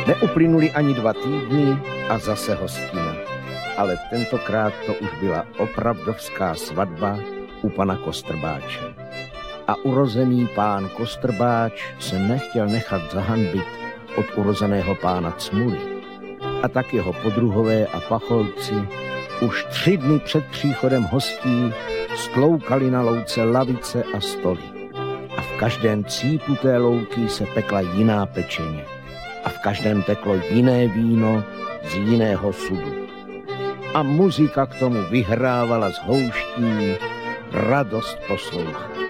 Neuplynuli ani 2 týdny a zase hostina. Ale tentokrát to už byla opravdovská svatba u pana Kostrbáče. A urozený pán Kostrbáč se nechtěl nechat zahanbit od urozeného pána Cmuly. A tak jeho podruhové a pacholci už 3 dny před příchodem hostí stloukali na louce lavice a stoly. A v každém cípu té louky se pekla jiná pečeně. A v každém teklo jiné víno z jiného sudu. A muzika k tomu vyhrávala z houští, radost poslouchat.